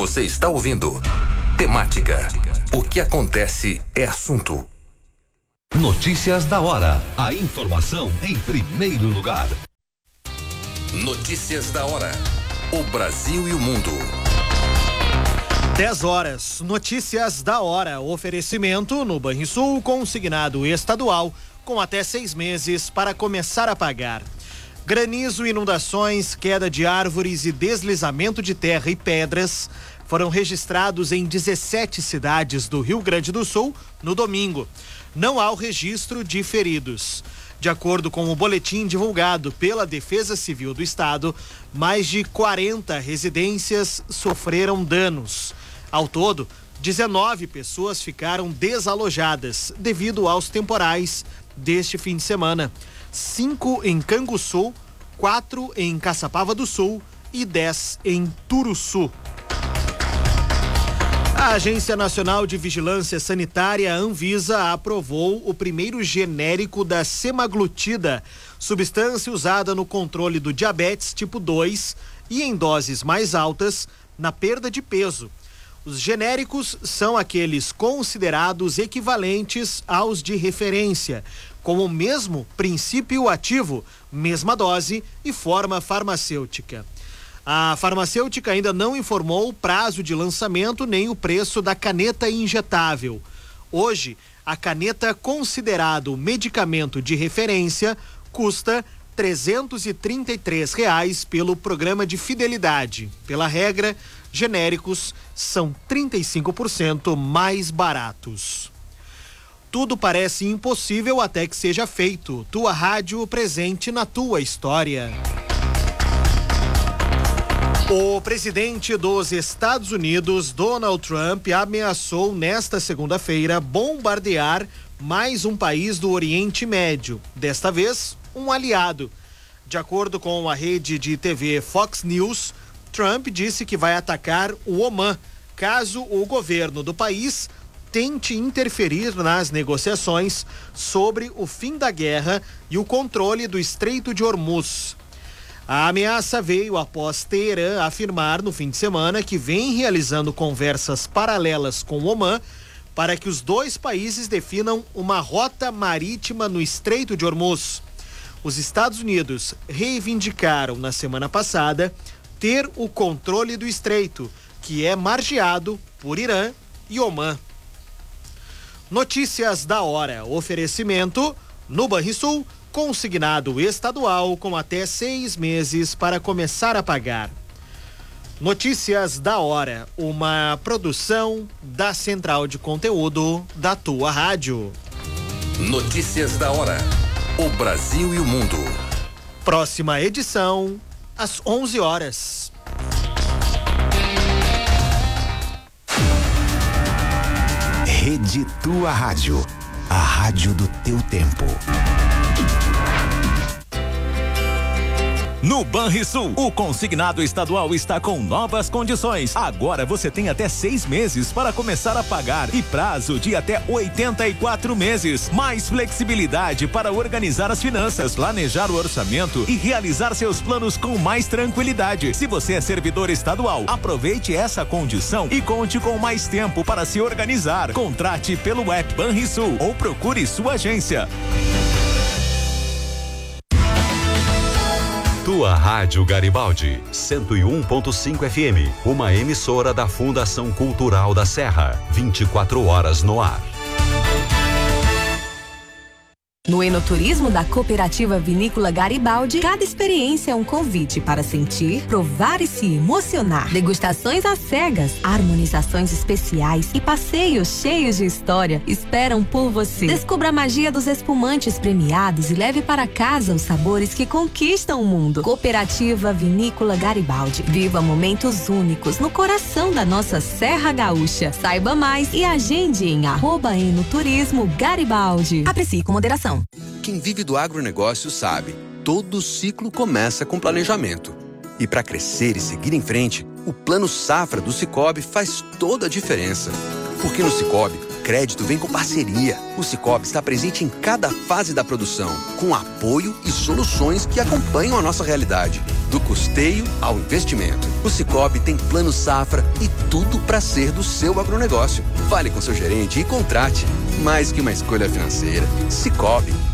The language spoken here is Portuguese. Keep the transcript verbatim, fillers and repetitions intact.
Você está ouvindo Temática. O que acontece é assunto. Notícias da hora. A informação em primeiro lugar. Notícias da hora. O Brasil e o mundo. dez horas. Notícias da hora. Oferecimento no Banrisul, consignado estadual, com até seis meses para começar a pagar. Granizo, inundações, queda de árvores e deslizamento de terra e pedras foram registrados em dezessete cidades do Rio Grande do Sul no domingo. Não há o registro de feridos. De acordo com o boletim divulgado pela Defesa Civil do Estado, mais de quarenta residências sofreram danos. Ao todo, dezenove pessoas ficaram desalojadas devido aos temporais deste fim de semana. Cinco em Canguçu, quatro em Caçapava do Sul e dez em Turuçu. A Agência Nacional de Vigilância Sanitária, Anvisa, aprovou o primeiro genérico da semaglutida, substância usada no controle do diabetes tipo dois e em doses mais altas na perda de peso. Os genéricos são aqueles considerados equivalentes aos de referência, com o mesmo princípio ativo, mesma dose e forma farmacêutica. A farmacêutica ainda não informou o prazo de lançamento nem o preço da caneta injetável. Hoje, a caneta considerado medicamento de referência custa trezentos e trinta e três reais pelo programa de fidelidade. Pela regra, genéricos são trinta e cinco por cento mais baratos. Tudo parece impossível até que seja feito. Tua rádio presente na tua história. O presidente dos Estados Unidos, Donald Trump, ameaçou nesta segunda-feira bombardear mais um país do Oriente Médio. Desta vez, um aliado. De acordo com a rede de T V Fox News, Trump disse que vai atacar o Omã, caso o governo do país tente interferir nas negociações sobre o fim da guerra e o controle do Estreito de Hormuz. A ameaça veio após Teherã afirmar no fim de semana que vem realizando conversas paralelas com o Omã para que os dois países definam uma rota marítima no Estreito de Hormuz. Os Estados Unidos reivindicaram na semana passada ter o controle do estreito, que é margeado por Irã e Omã. Notícias da hora. Oferecimento no Banrisul, consignado estadual com até seis meses para começar a pagar. Notícias da hora, uma produção da Central de Conteúdo da tua rádio. Notícias da hora, o Brasil e o mundo. Próxima edição, às onze horas. Rede Tua Rádio, a rádio do teu tempo. No Banrisul, o consignado estadual está com novas condições. Agora você tem até seis meses para começar a pagar e prazo de até oitenta e quatro meses. Mais flexibilidade para organizar as finanças, planejar o orçamento e realizar seus planos com mais tranquilidade. Se você é servidor estadual, aproveite essa condição e conte com mais tempo para se organizar. Contrate pelo app Banrisul ou procure sua agência. Tua Rádio Garibaldi, cento e um ponto cinco F M, uma emissora da Fundação Cultural da Serra, vinte e quatro horas no ar. No enoturismo da Cooperativa Vinícola Garibaldi, cada experiência é um convite para sentir, provar e se emocionar. Degustações às cegas, harmonizações especiais e passeios cheios de história esperam por você. Descubra a magia dos espumantes premiados e leve para casa os sabores que conquistam o mundo. Cooperativa Vinícola Garibaldi. Viva momentos únicos no coração da nossa Serra Gaúcha. Saiba mais e agende em arroba enoturismo Garibaldi. Aprecie com moderação. Quem vive do agronegócio sabe, todo ciclo começa com planejamento. E para crescer e seguir em frente, o Plano Safra do Cicobi faz toda a diferença. Porque no Cicobi, crédito vem com parceria. O Sicoob está presente em cada fase da produção, com apoio e soluções que acompanham a nossa realidade. Do custeio ao investimento. O Sicoob tem plano safra e tudo para ser do seu agronegócio. Fale com seu gerente e contrate. Mais que uma escolha financeira. Sicoob.